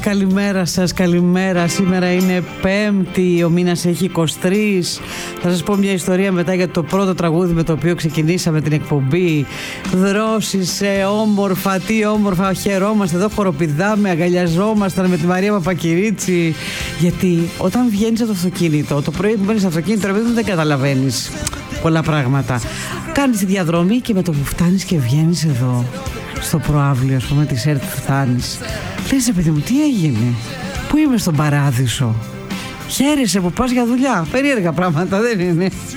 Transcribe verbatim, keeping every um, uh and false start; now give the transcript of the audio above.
καλημέρα σας, καλημέρα. Σήμερα είναι Πέμπτη, ο μήνας έχει είκοσι τρεις. Θα σας πω μια ιστορία μετά για το πρώτο τραγούδι με το οποίο ξεκινήσαμε την εκπομπή. Δρόσεις, ε, όμορφα, τι όμορφα, χαιρόμαστε εδώ, χοροπηδάμε, αγκαλιαζόμασταν με τη Μαρία Παπακυρίτσι. Γιατί όταν βγαίνεις από το αυτοκίνητο, το πρωί που μπαίνεις στο αυτοκίνητο, δεν καταλαβαίνεις πολλά πράγματα. Κάνεις τη διαδρομή και με το που φτάνεις και βγαίνεις εδώ στο προάβλιο, ας πούμε, της ΕΡΤ που φτάνεις, λες, παιδί μου, τι έγινε, πού είμαι, στον παράδεισο? Χαίρεσαι που πας για δουλειά? Περίεργα πράγματα, δεν είναι?